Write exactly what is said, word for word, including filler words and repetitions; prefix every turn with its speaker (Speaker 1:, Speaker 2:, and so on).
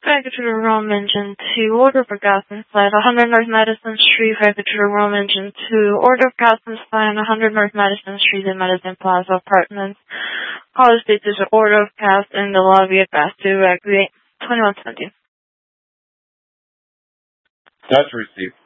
Speaker 1: Vagatura Rome Engine two, Order of Gotham Flight, one hundred North Madison Street, Vagatura Rome Engine two, Order of Gotham Flight, one hundred North Madison Street in Madison Plaza Apartments. Caller states there's an order of cast in the lobby at Bath to evacuate twenty-one seventeen.
Speaker 2: That's received.